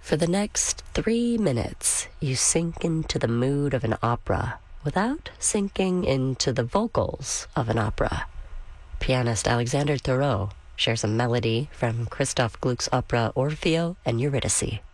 For the next 3 minutes, you sink into the mood of an opera without sinking into the vocals of an opera. Pianist Alexander Thoreau shares a melody from Christoph Gluck's opera Orfeo and Eurydice.